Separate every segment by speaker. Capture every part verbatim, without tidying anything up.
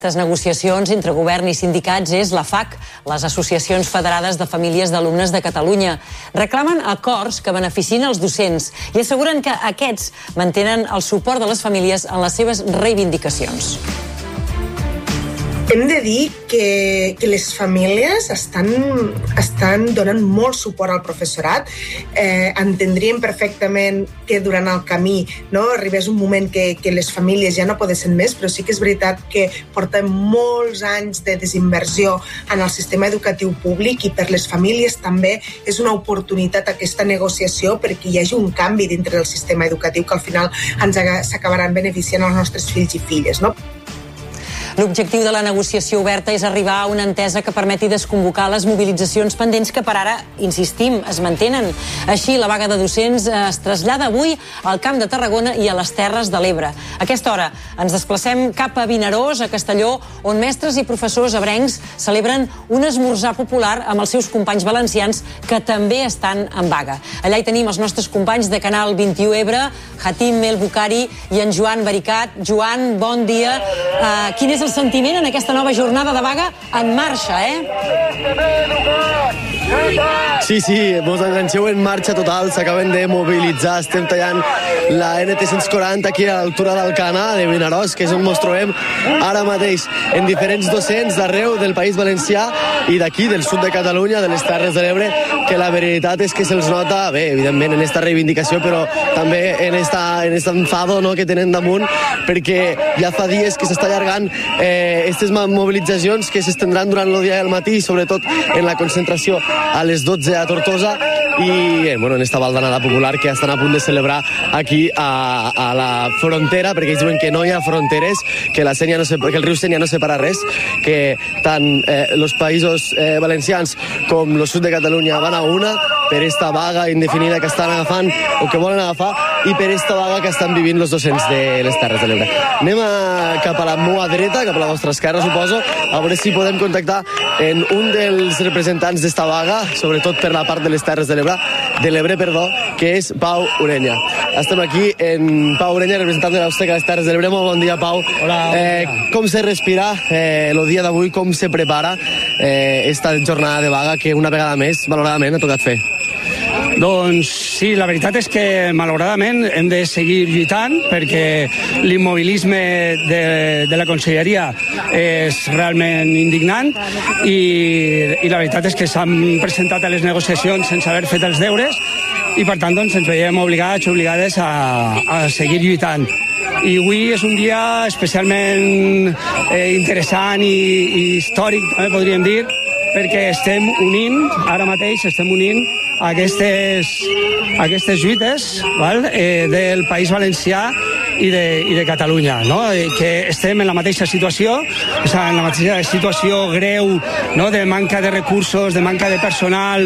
Speaker 1: Les negociacions entre govern i sindicats és la F A C, les Associacions Federades de Famílies d'Alumnes de Catalunya. Reclamen acords que beneficien els docents i asseguren que aquests mantenen el suport de les famílies en les seves reivindicacions.
Speaker 2: Hem de dir que, que les famílies estan, estan donant molt suport al professorat. Eh, entendríem perfectament que durant el camí no, arribés un moment que, que les famílies ja no poguessin més, però sí que és veritat que portem molts anys de desinversió en el sistema educatiu públic i per les famílies també és una oportunitat aquesta negociació perquè hi hagi un canvi dintre del sistema educatiu que al final ens s'acabaran beneficiant els nostres fills i filles, no?
Speaker 1: L'objectiu de la negociació oberta és arribar a una entesa que permeti desconvocar les mobilitzacions pendents que per ara, insistim, es mantenen. Així, la vaga de docents es trasllada avui al Camp de Tarragona i a les Terres de l'Ebre. A aquesta hora ens desplacem cap a Vinaròs, a Castelló, on mestres i professors ebrencs celebren un esmorzar popular amb els seus companys valencians que també estan en vaga. Allà hi tenim els nostres companys de Canal vint-i-u Ebre, Hatim El Bukhari i en Joan Baricat. Joan, bon dia. Uh, quin és el sentiment en aquesta nova jornada de vaga en marxa, eh?
Speaker 3: Sí, sí, mos enganxeu en marxa total, s'acaben de mobilitzar, estem tallant la N T cent quaranta aquí a l'altura d'Alcanar, de Vinaròs, que és on ens trobem ara mateix, en diferents docents d'arreu del País Valencià i d'aquí, del sud de Catalunya, de les Terres de l'Ebre, que la veritat és que se'ls nota, bé, evidentment, en esta reivindicació, però també en esta, en esta enfado, no?, que tenen damunt, perquè ja fa dies que s'està allargant eh, aquestes mobilitzacions que s'estendran durant el dia i el matí, sobretot en la concentració a les dotze a Tortosa i eh, bueno, en esta baldanada popular que estan a punt de celebrar aquí a, a la frontera, perquè ells diuen que no hi ha fronteres, que, la Senya no se, que el riu Senya no separa res, que tant eh, els països eh, valencians com el sud de Catalunya van a una per esta vaga indefinida que estan agafant o que volen agafar i per esta vaga que estan vivint els docents de les Terres de l'Ebre. Anem a, cap a la meua dreta, cap a la vostra esquerra, suposo, a veure si podem contactar en un dels representants d'esta vaga, sobretot per la part de les Terres de l'Ebre, de l'Ebre, perdó, que és Pau Ureña. Estem aquí en Pau Ureña, representant de l'Austeca de les Terres de l'Ebre. Molt bon dia, Pau.
Speaker 4: Hola, bon
Speaker 3: eh,
Speaker 4: dia.
Speaker 3: Com se respira eh, el dia d'avui, com se prepara eh, esta jornada de vaga que una vegada més, malauradament, ha tocat fer?
Speaker 4: Doncs sí, la veritat és que malauradament hem de seguir lluitant perquè l'immobilisme de, de la conselleria és realment indignant i, i la veritat és que s'han presentat a les negociacions sense haver fet els deures i per tant doncs, ens veiem obligats o obligades a, a seguir lluitant. I avui és un dia especialment eh, interessant i, i històric, també podríem dir, perquè estem unint, ara mateix estem unint aquestes, aquestes lluites val? Eh, del País Valencià i de, i de Catalunya, no? Eh, que estem en la mateixa situació, o sigui, en la mateixa situació greu, no? De manca de recursos, de manca de personal,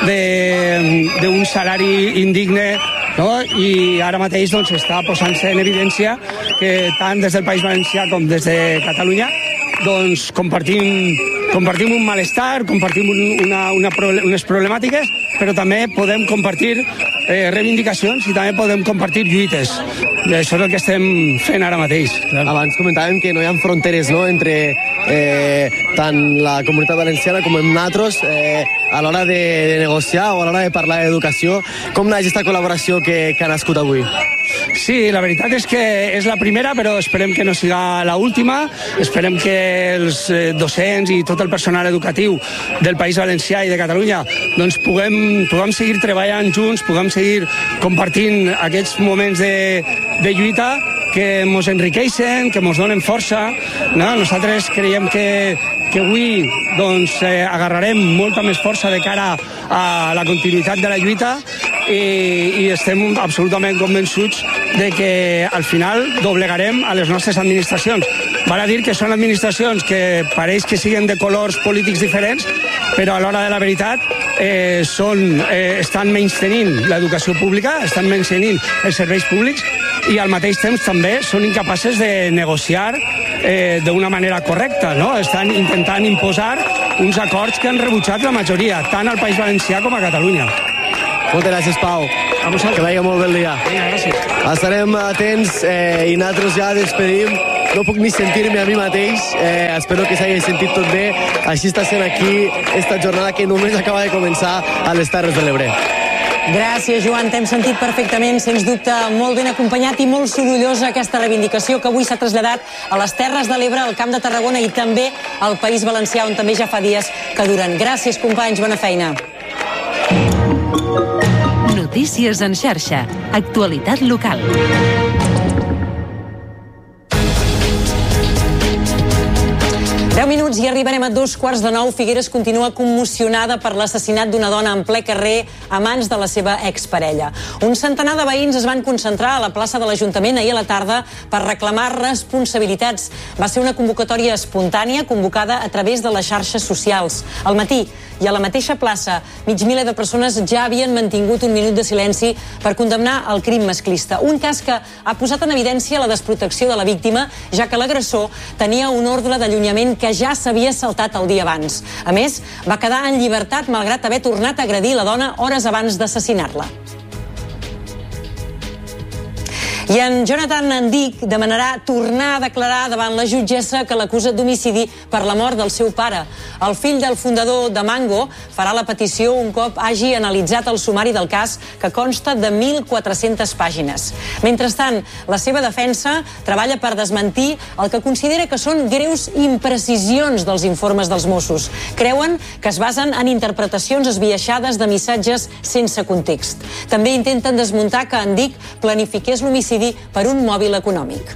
Speaker 4: d'un salari indigne, no? I ara mateix doncs, està posant-se en evidència que tant des del País Valencià com des de Catalunya doncs, compartim, compartim un malestar, compartim un, una, una, unes problemàtiques, però també podem compartir eh, reivindicacions i també podem compartir lluites. I això és el que estem fent ara mateix. Clar.
Speaker 3: Abans comentàvem que no hi ha fronteres, no?, entre eh, tant la comunitat valenciana com amb nosaltres eh, a l'hora de, de negociar o a l'hora de parlar d'educació. Com naix aquesta col·laboració que, que ha nascut avui?
Speaker 4: Sí, la veritat és que és la primera, però esperem que no siga l'última. Esperem que els docents i tot el personal educatiu del País Valencià i de Catalunya doncs puguem, puguem seguir treballant junts, puguem seguir compartint aquests moments de, de lluita que ens enriqueixen, que ens donen força. No? Nosaltres creiem que, que avui doncs, eh, agarrarem molta més força de cara a la continuïtat de la lluita i, i estem absolutament convençuts de que al final doblegarem a les nostres administracions. Val a dir que són administracions que pareix que siguen de colors polítics diferents, però a l'hora de la veritat eh, són, eh, estan menystenint l'educació pública, estan menystenint els serveis públics i al mateix temps també són incapaces de negociar eh, d'una manera correcta, no? Estan intentant imposar uns acords que han rebutjat la majoria, tant al País Valencià com a Catalunya.
Speaker 3: Moltes gràcies, Pau. Que vagi molt bé el dia.
Speaker 4: Vinga, gràcies.
Speaker 3: Estarem atents eh, i nosaltres ja despedim no puc ni sentir-me a mi mateix. Eh, espero que s'hagi sentit tot bé. Així està sent aquí esta jornada que només acaba de començar a les Terres de l'Ebre.
Speaker 1: Gràcies, Joan. T'hem sentit perfectament, sens dubte molt ben acompanyat i molt sorollosa aquesta reivindicació que avui s'ha traslladat a les Terres de l'Ebre, al Camp de Tarragona i també al País Valencià, on també ja fa dies que duren. Gràcies, companys. Bona feina.
Speaker 5: Notícies en xarxa. Actualitat local.
Speaker 1: deu minuts i arribarem a dos quarts de nou. Figueres continua commocionada per l'assassinat d'una dona en ple carrer a mans de la seva exparella. Un centenar de veïns es van concentrar a la plaça de l'Ajuntament ahir a la tarda per reclamar responsabilitats. Va ser una convocatòria espontània convocada a través de les xarxes socials. Al matí i a la mateixa plaça, mig miler de persones ja havien mantingut un minut de silenci per condemnar el crim masclista. Un cas que ha posat en evidència la desprotecció de la víctima, ja que l'agressor tenia un ordre d'allunyament que ja s'havia saltat el dia abans. A més, va quedar en llibertat malgrat haver tornat a agredir la dona hores abans d'assassinar-la. I en Jonathan Andic demanarà tornar a declarar davant la jutgessa que l'acusa d'homicidi per la mort del seu pare. El fill del fundador de Mango farà la petició un cop hagi analitzat el sumari del cas, que consta de mil quatre-centes pàgines. Mentrestant, la seva defensa treballa per desmentir el que considera que són greus imprecisions dels informes dels Mossos. Creuen que es basen en interpretacions esbiaixades de missatges sense context. També intenten desmuntar que Andic planifiqués l'homicidi per un mòbil econòmic.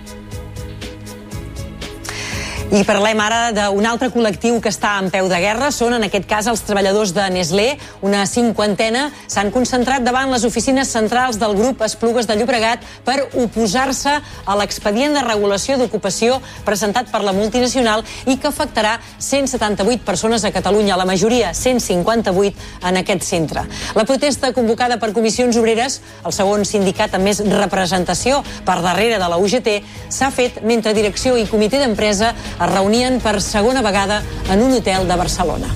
Speaker 1: I parlem ara d'un altre col·lectiu que està en peu de guerra. Són, en aquest cas, els treballadors de Nestlé. Una cinquantena s'han concentrat davant les oficines centrals del grup Esplugues de Llobregat per oposar-se a l'expedient de regulació d'ocupació presentat per la multinacional i que afectarà cent setanta-vuit persones a Catalunya, la majoria, cent cinquanta-vuit, en aquest centre. La protesta, convocada per Comissions Obreres, el segon sindicat amb més representació per darrere de la U G T, s'ha fet mentre direcció i comitè d'empresa es reunien per segona vegada en un hotel de Barcelona.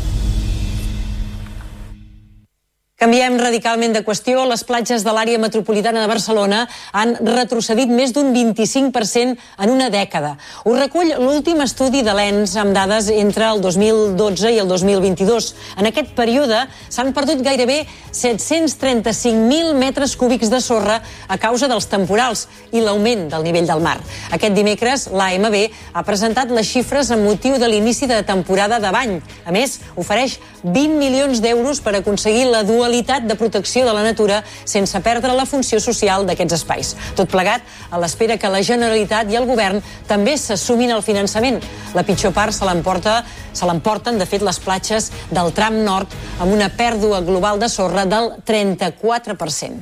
Speaker 1: Canviem radicalment de qüestió. Les platges de l'àrea metropolitana de Barcelona han retrocedit més d'un vint-i-cinc per cent en una dècada. Ho recull l'últim estudi de l'E N S amb dades entre el dos mil dotze i el dos mil vint-i-dos. En aquest període s'han perdut gairebé set-cents trenta-cinc mil metres cúbics de sorra a causa dels temporals i l'augment del nivell del mar. Aquest dimecres, l'A M B ha presentat les xifres amb motiu de l'inici de temporada de bany. A més, ofereix vint milions d'euros per aconseguir la dualitat de protecció de la natura sense perdre la funció social d'aquests espais. Tot plegat a l'espera que la Generalitat i el Govern també s'assumin al finançament. La pitjor part se l'emporta, se l'emporten, de fet, les platges del tram nord amb una pèrdua global de sorra del trenta-quatre per cent.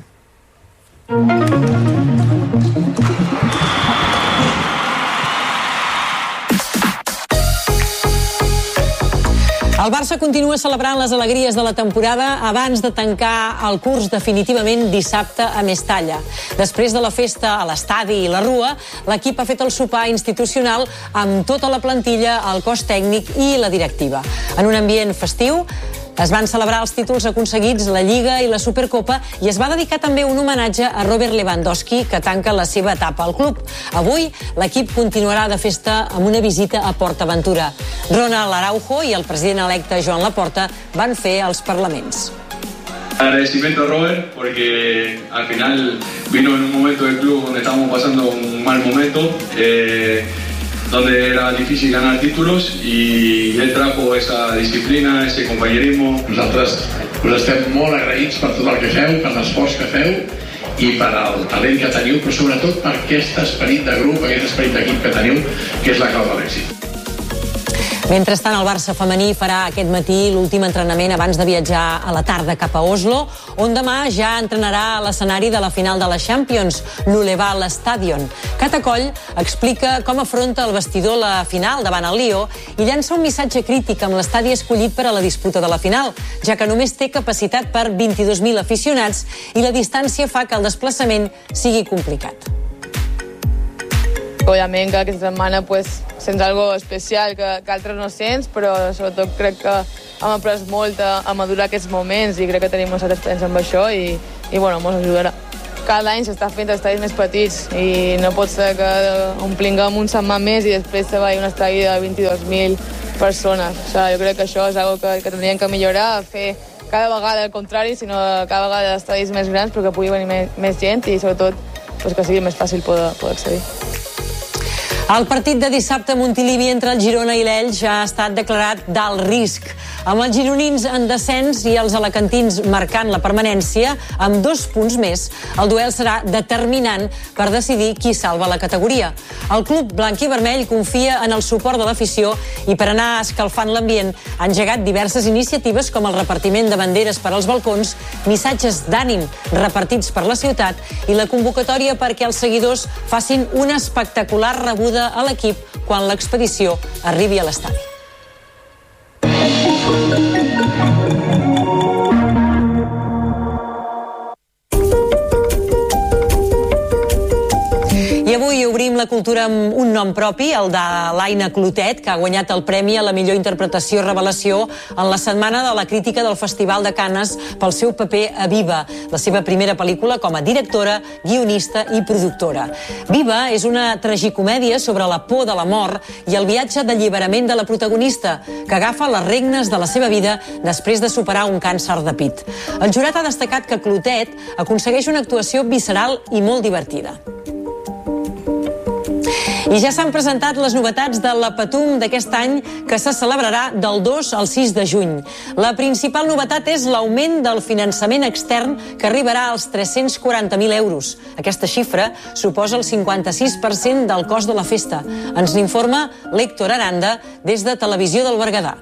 Speaker 1: El Barça continua celebrant les alegries de la temporada abans de tancar el curs definitivament dissabte a Mestalla. Després de la festa a l'estadi i la Rua, l'equip ha fet el sopar institucional amb tota la plantilla, el cos tècnic i la directiva. En un ambient festiu, es van celebrar els títols aconseguits, la Lliga i la Supercopa, i es va dedicar també un homenatge a Robert Lewandowski, que tanca la seva etapa al club. Avui, l'equip continuarà de festa amb una visita a PortAventura. Ronald Araujo i el president electe Joan Laporta van fer els parlaments.
Speaker 6: Agradecimiento a Robert porque al final vino en un momento del club donde estábamos pasando un mal momento, eh, donde era difícil ganar títulos, y él trajo esa disciplina, ese compañerismo.
Speaker 7: Nosaltres us estem molt agraïts per tot el que feu, per l'esforç que feu i per el talent que teniu, però sobretot per aquest esperit de grup, aquest esperit d'equip que teniu, que és la clau de l'èxit.
Speaker 1: Mentrestant, el Barça femení farà aquest matí l'últim entrenament abans de viatjar a la tarda cap a Oslo, on demà ja entrenarà a l'escenari de la final de la Champions, l'Uleval Stadion. Cata Coll explica com afronta el vestidor la final davant el Lió i llança un missatge crític amb l'estadi escollit per a la disputa de la final, ja que només té capacitat per vint-i-dos mil aficionats i la distància fa que el desplaçament sigui complicat.
Speaker 8: Òbviament que aquesta setmana pues, sents algo especial que, que altres no sents, però sobretot crec que hem après molt a, a madurar aquests moments i crec que tenim una certa experiència amb això i, i bueno, ens ajudarà. cada any s'està fent estadis més petits i no pot ser que omplinguem un setmà més i després se vagi un estadi de vint-i-dos mil persones. O sigui, jo crec que això és una cosa que, que tindríem que millorar, fer cada vegada el contrari, sinó cada vegada estadis més grans perquè pugui venir més, més gent i sobretot pues, que sigui més fàcil poder, poder accedir.
Speaker 1: El partit de dissabte a Montilivi entre el Girona i l'Elx ja ha estat declarat d'alt risc, amb els gironins en descens i els alacantins marcant la permanència amb dos punts més. El duel serà determinant per decidir qui salva la categoria. El club blanc i vermell confia en el suport de l'afició i per anar escalfant l'ambient ha engegat diverses iniciatives com el repartiment de banderes per als balcons, missatges d'ànim repartits per la ciutat i la convocatòria perquè els seguidors facin una espectacular rebuda a l'equip quan l'expedició arribi a l'estadi. I avui obrim la cultura amb un nom propi, el de l'Aina Clotet, que ha guanyat el premi a la millor interpretació revelació en la setmana de la crítica del Festival de Canes pel seu paper a Viva, la seva primera pel·lícula com a directora, guionista i productora. Viva és una tragicomèdia sobre la por de la mort i el viatge d'alliberament de la protagonista, que agafa les regnes de la seva vida després de superar un càncer de pit. El jurat ha destacat que Clotet aconsegueix una actuació visceral i molt divertida. I ja s'han presentat les novetats de la Patum d'aquest any, que se celebrarà del dos al sis de juny. La principal novetat és l'augment del finançament extern, que arribarà als tres-cents quaranta mil euros. Aquesta xifra suposa el cinquanta-sis per cent del cost de la festa. Ens n'informa l'Héctor Aranda des de Televisió del Berguedà.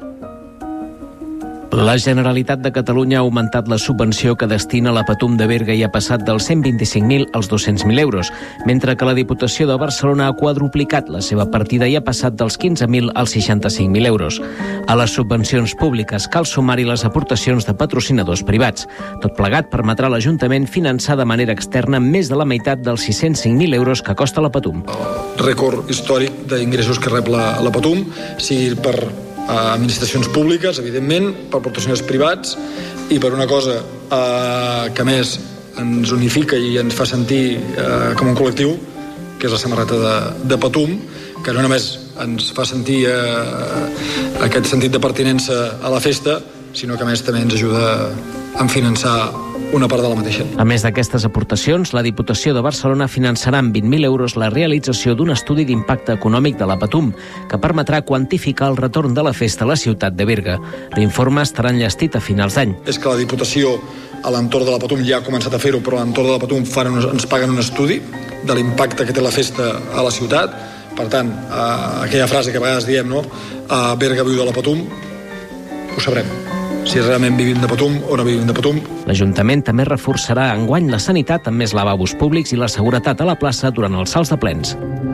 Speaker 9: La Generalitat de Catalunya ha augmentat la subvenció que destina a la Patum de Berga i ha passat dels cent vint-i-cinc mil als dos-cents mil euros, mentre que la Diputació de Barcelona ha quadruplicat la seva partida i ha passat dels quinze mil als seixanta-cinc mil euros. A les subvencions públiques cal sumar-hi les aportacions de patrocinadors privats. Tot plegat permetrà a l'Ajuntament finançar de manera externa més de la meitat dels sis-cents cinc mil euros que costa la Patum.
Speaker 10: Rècord històric d'ingressos que rep la, la Patum, sigui per a administracions públiques, evidentment, per patrocinadors privats i per una cosa eh, que més ens unifica i ens fa sentir eh, com un col·lectiu, que és la samarreta de, de Patum, que no només ens fa sentir eh, aquest sentit de pertinença a la festa, sinó que a més també ens ajuda a finançar una part de la mateixa.
Speaker 9: A més d'aquestes aportacions, la Diputació de Barcelona finançarà amb vint mil euros la realització d'un estudi d'impacte econòmic de la Patum, que permetrà quantificar el retorn de la festa a la ciutat de Berga. L'informe estarà enllestit a finals d'any.
Speaker 10: És que la Diputació a l'entorn de la Patum ja ha començat a fer-ho, però a l'entorn de la Patum fan un, ens paguen un estudi de l'impacte que té la festa a la ciutat. Per tant, eh, aquella frase que a vegades diem, no? A Berga viu de la Patum, ho sabrem. Si realment vivim de Patum o no vivim de Patum.
Speaker 9: L'Ajuntament també reforçarà enguany la sanitat amb més lavabos públics i la seguretat a la plaça durant els salts de plens.